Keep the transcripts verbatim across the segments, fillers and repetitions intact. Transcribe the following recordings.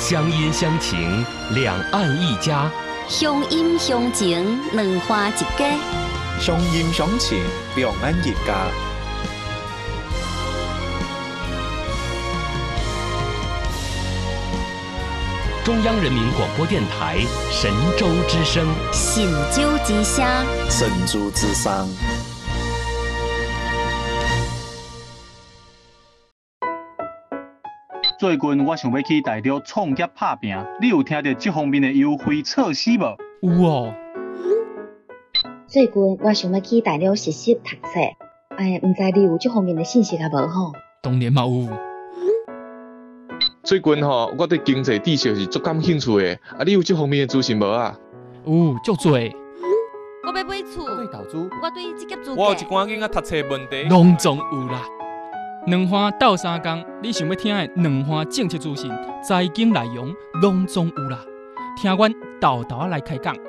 乡音乡情，两岸一家； 乡音乡情，两花一家； 乡音乡情，两岸一家。 中央人民广播电台神州之声， 神州之声， 神州之声。 最近我想要去大陆创业打拼，你有听到这方面的优惠措施无？ 有哦。 最近我想要去大陆实习读册，哎，唔知你有这方面的信息啊无吼？ 当然嘛有。 最近吼，我对经济知识是足感兴趣的，啊，你有这方面的资讯无啊？ 有，足多。 我要买厝， 我对投资， 我对职业资格， 我有一寡囡仔读册问题， 拢总有啦。两花斗三工，你想要听的两花政策资讯、财经内容，拢总有啦。听阮豆豆来开讲。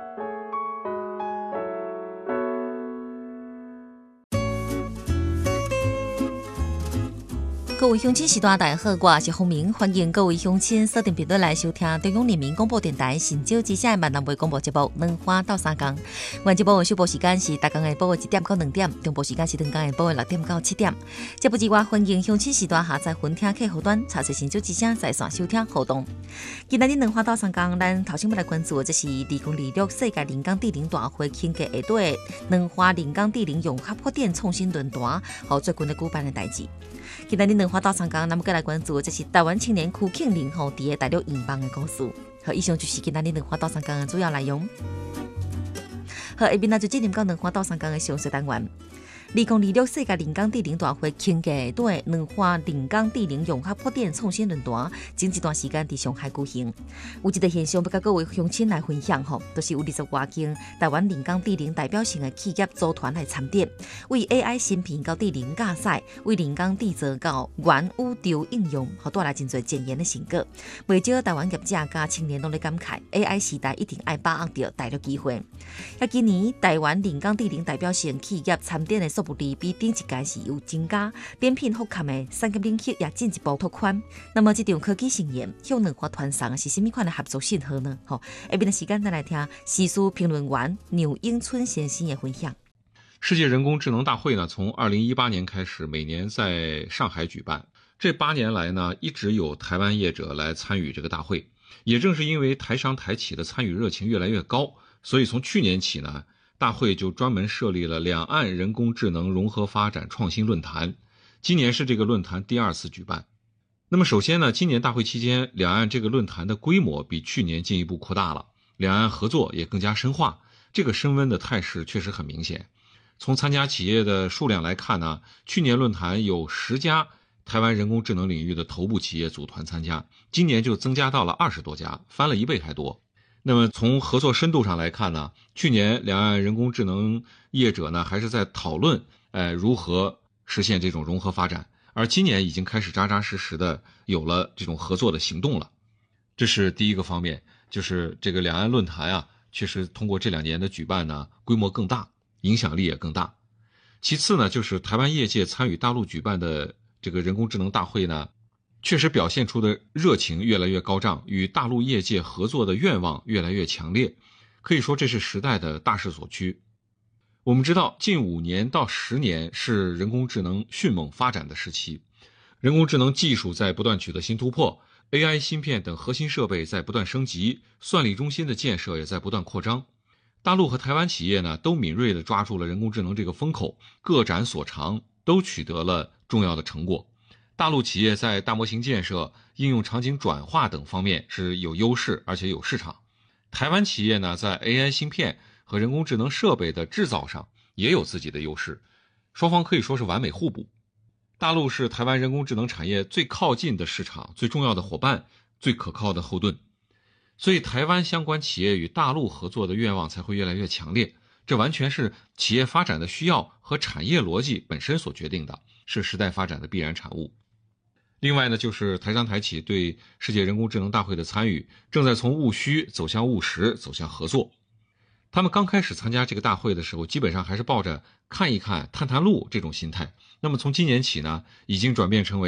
各位乡亲时代大家好，我是洪明，欢迎各位乡亲锁定频率来收听中央人民广播电台神州之声的闽南话广播节目《两花斗三工》。原节目的首播时间是逐工下晡的一点到两点，中部时间是两工下晡的六点到七点。节目之外，欢迎乡亲时代下载分听客户端，查询神州之声在线收听互动。今仔日两花斗三工，咱头先要来关注的这是二零二六世界人工智能大会庆祝下底的两花人工智能融合发展创新论坛，和最近的举办的代志。今日两花斗三工，咱们再来关注的这是台湾青年曲庆林吼伫个大陆远邦的故事。好，以上就是今日两花斗三工的主要内容。好，下面就进入到两花斗三工的详细单元。二零二六世界人工智能大会庆祝下底两花人工智能融合发展创新论坛，前一段时间伫上海举行。有一个现象要甲各位乡亲来分享吼，就是有二十多间台湾人工智能代表性的企业组团来参展，为 A I 芯片到智能驾驶，为人工制造到元宇宙应用，和带来真侪前沿的成果。不少台湾业者加青年都在感慨 ，A I 时代一定要把握到大陆机会。那今年台湾人工智能代表性企业参展的数目比顶一届是有增加，展品复刊的产业领域也进一步拓宽。那么，这场科技盛宴向两花团送的是什么款的合作信号呢？好，下边的时间再来听时事评论员牛英春先生的分享。 世界人工智能大会呢，从二零一八年开始，每年在上海举办。这八年来呢，一直有台湾业者来参与这个大会。也正是因为台商台企的参与热情越来越高，所以从去年起呢，大会就专门设立了两岸人工智能融合发展创新论坛。今年是这个论坛第二次举办。那么首先呢，今年大会期间，两岸这个论坛的规模比去年进一步扩大了，两岸合作也更加深化，这个升温的态势确实很明显。从参加企业的数量来看呢，去年论坛有十家台湾人工智能领域的头部企业组团参加，今年就增加到了二十多家，翻了一倍还多。那么从合作深度上来看呢，去年两岸人工智能业者呢还是在讨论呃如何实现这种融合发展，而今年已经开始扎扎实实的有了这种合作的行动了。这是第一个方面，就是这个两岸论坛啊，确实通过这两年的举办呢，规模更大，影响力也更大。其次呢，就是台湾业界参与大陆举办的这个人工智能大会呢，确实表现出的热情越来越高涨，与大陆业界合作的愿望越来越强烈，可以说这是时代的大势所趋。我们知道，近五年到十年是人工智能迅猛发展的时期，人工智能技术在不断取得新突破， A I 芯片等核心设备在不断升级，算力中心的建设也在不断扩张。大陆和台湾企业呢，都敏锐地抓住了人工智能这个风口，各展所长，都取得了重要的成果。大陆企业在大模型建设、应用场景转化等方面是有优势，而且有市场。台湾企业呢，在 A I 芯片和人工智能设备的制造上也有自己的优势，双方可以说是完美互补。大陆是台湾人工智能产业最靠近的市场、最重要的伙伴、最可靠的后盾，所以台湾相关企业与大陆合作的愿望才会越来越强烈。这完全是企业发展的需要和产业逻辑本身所决定的，是时代发展的必然产物。另外呢，就是台商台企对世界人工智能大会的参与，正在从务虚走向务实，走向合作。他们刚开始参加这个大会的时候，基本上还是抱着看一看、探探路这种心态。那么从今年起呢，已经转变成为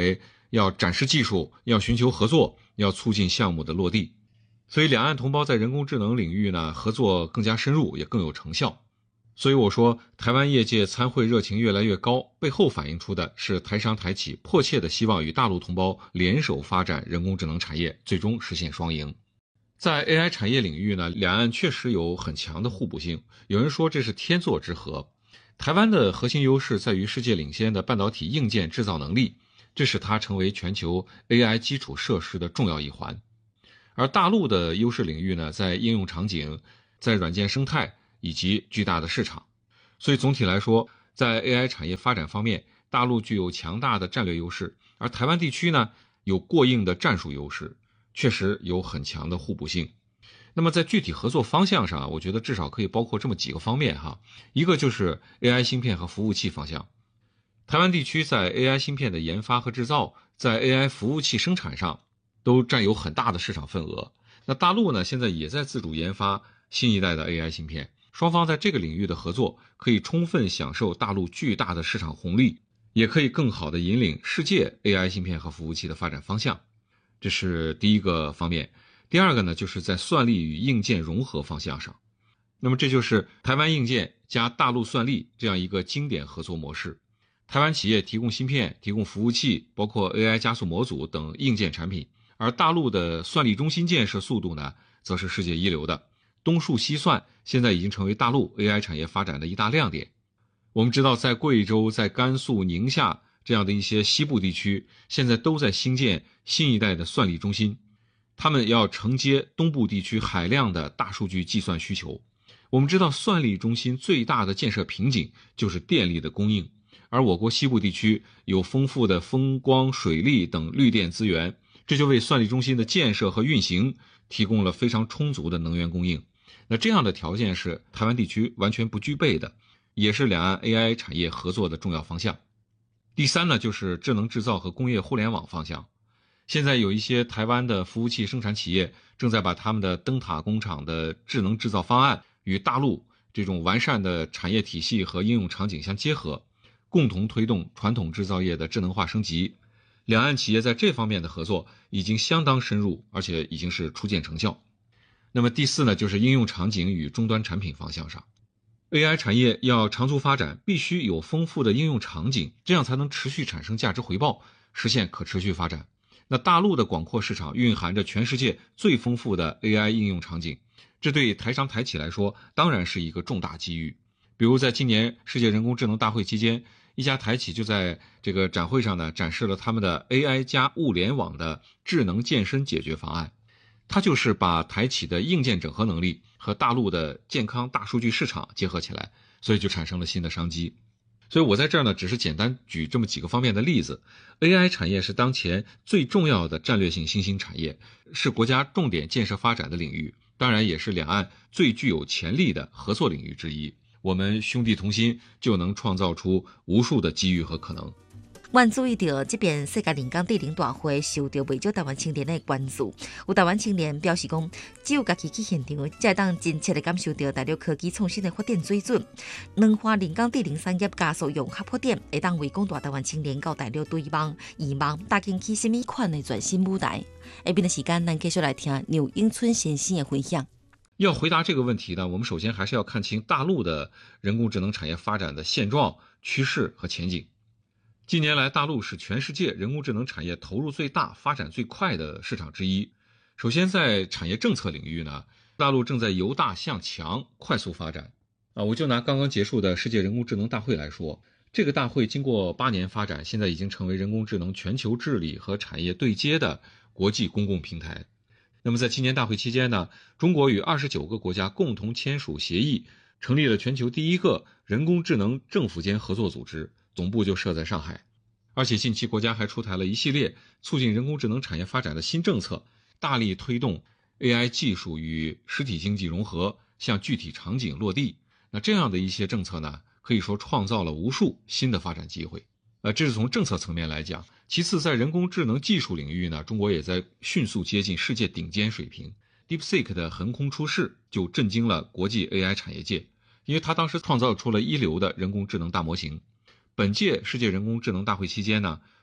要展示技术，要寻求合作，要促进项目的落地。所以两岸同胞在人工智能领域呢，合作更加深入，也更有成效。所以我说，台湾业界参会热情越来越高，背后反映出的是台商台企迫切的希望与大陆同胞联手发展人工智能产业，最终实现双赢。在 A I 产业领域呢，两岸确实有很强的互补性，有人说这是天作之合。台湾的核心优势在于世界领先的半导体硬件制造能力，这使它成为全球 A I 基础设施的重要一环。而大陆的优势领域呢，在应用场景，在软件生态以及巨大的市场。所以总体来说，在 A I 产业发展方面，大陆具有强大的战略优势，而台湾地区呢，有过硬的战术优势，确实有很强的互补性。那么在具体合作方向上，我觉得至少可以包括这么几个方面哈。一个就是 A I 芯片和服务器方向，台湾地区在 A I 芯片的研发和制造，在 A I 服务器生产上都占有很大的市场份额。那大陆呢，现在也在自主研发新一代的 A I 芯片，双方在这个领域的合作可以充分享受大陆巨大的市场红利，也可以更好地引领世界 A I 芯片和服务器的发展方向。这是第一个方面。第二个呢，就是在算力与硬件融合方向上。那么这就是台湾硬件加大陆算力这样一个经典合作模式。台湾企业提供芯片，提供服务器，包括 A I 加速模组等硬件产品，而大陆的算力中心建设速度呢，则是世界一流的。东数西算现在已经成为大陆 A I 产业发展的一大亮点。我们知道，在贵州、在甘肃、宁夏这样的一些西部地区，现在都在兴建新一代的算力中心，他们要承接东部地区海量的大数据计算需求。我们知道，算力中心最大的建设瓶颈就是电力的供应，而我国西部地区有丰富的风光、水利等绿电资源，这就为算力中心的建设和运行提供了非常充足的能源供应。那这样的条件是台湾地区完全不具备的，也是两岸 A I 产业合作的重要方向。第三呢，就是智能制造和工业互联网方向。现在有一些台湾的服务器生产企业正在把他们的灯塔工厂的智能制造方案与大陆这种完善的产业体系和应用场景相结合，共同推动传统制造业的智能化升级。两岸企业在这方面的合作已经相当深入，而且已经是初见成效。那么第四呢，就是应用场景与终端产品方向上。A I 产业要长足发展，必须有丰富的应用场景，这样才能持续产生价值回报，实现可持续发展。那大陆的广阔市场蕴含着全世界最丰富的 A I 应用场景，这对台商台企来说当然是一个重大机遇。比如在今年世界人工智能大会期间，一家台企就在这个展会上呢展示了他们的 A I 加物联网的智能健身解决方案。它就是把台企的硬件整合能力和大陆的健康大数据市场结合起来，所以就产生了新的商机。所以我在这儿呢，只是简单举这么几个方面的例子。A I 产业是当前最重要的战略性新兴产业，是国家重点建设发展的领域，当然也是两岸最具有潜力的合作领域之一。我们兄弟同心，就能创造出无数的机遇和可能。 阮注意到这边世界人工智能大会受到不少台湾青年的关注，有台湾青年表示讲，只有家己去现场，才会当真切地感受到大陆科技创新的发展水准。两化人工智能产业加速融合发展，会当为广大台湾青年到大陆对望、移望，搭建起什么款的全新舞台？下边的时间，咱继续来听牛英春先生的分享。 要回答这个问题呢，我们首先还是要看清大陆的人工智能产业发展的现状、趋势和前景。近年来，大陆是全世界人工智能产业投入最大、发展最快的市场之一。首先，在产业政策领域呢，大陆正在由大向强快速发展。啊，我就拿刚刚结束的世界人工智能大会来说，这个大会经过八年发展，现在已经成为人工智能全球治理和产业对接的国际公共平台。那么在今年大会期间呢，中国与二十九个国家共同签署协议，成立了全球第一个人工智能政府间合作组织，总部就设在上海。而且近期国家还出台了一系列促进人工智能产业发展的新政策，大力推动 A I 技术与实体经济融合向具体场景落地。那这样的一些政策呢，可以说创造了无数新的发展机会。呃，这是从政策层面来讲。其次，在人工智能技术领域呢，中国也在迅速接近世界顶尖水平。DeepSeek 的横空出世就震惊了国际 A I 产业界，因为它当时创造出了一流的人工智能大模型。本届世界人工智能大会期间呢，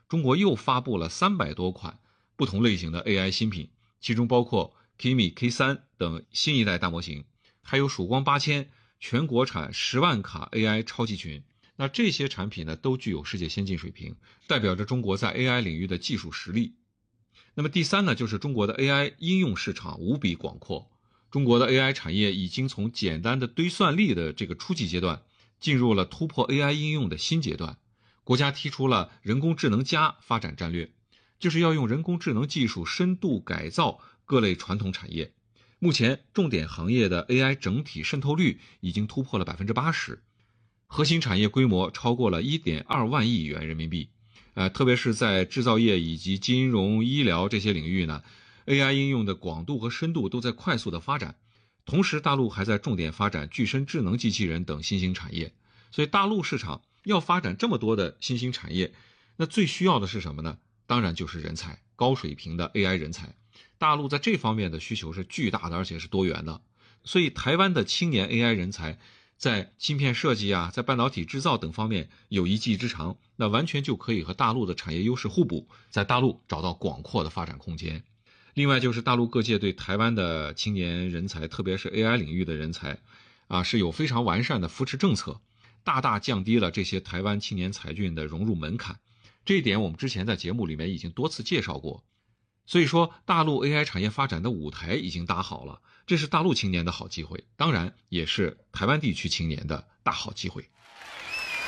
中国又发布了三百多款不同类型的 A I 新品，其中包括 Kimi K 三 等新一代大模型，还有曙光八千全国产十万卡 A I 超级群。那这些产品呢，都具有世界先进水平，代表着中国在 A I 领域的技术实力。那么第三呢，就是中国的 A I 应用市场无比广阔。中国的 A I 产业已经从简单的堆算力的这个初级阶段，进入了突破 A I 应用的新阶段。国家提出了人工智能加发展战略，就是要用人工智能技术深度改造各类传统产业。目前重点行业的 A I 整体渗透率已经突破了 百分之八十， 核心产业规模超过了 一点二万亿元人民币。呃，特别是在制造业以及金融、医疗这些领域呢， A I 应用的广度和深度都在快速的发展。同时大陆还在重点发展具身智能机器人等新兴产业。所以大陆市场要发展这么多的新兴产业，那最需要的是什么呢？当然就是人才，高水平的 A I 人才。大陆在这方面的需求是巨大的，而且是多元的。所以台湾的青年 A I 人才在芯片设计啊，在半导体制造等方面有一技之长，那完全就可以和大陆的产业优势互补，在大陆找到广阔的发展空间。另外就是大陆各界对台湾的青年人才，特别是 A I 领域的人才啊，是有非常完善的扶持政策，大大降低了这些台湾青年才俊的融入门槛。这一点我们之前在节目里面已经多次介绍过。所以说大陆 A I 产业发展的舞台已经搭好了，这是大陆青年的好机会，当然也是台湾地区青年的大好机会。